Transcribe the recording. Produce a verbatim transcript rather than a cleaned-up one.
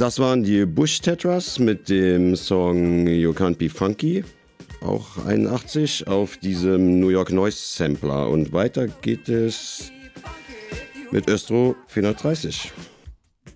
Das waren die Bush Tetras mit dem Song You Can't Be Funky, auch einundachtzig, auf diesem New York Noise Sampler. Und weiter geht es mit Östro vierhundertdreißig.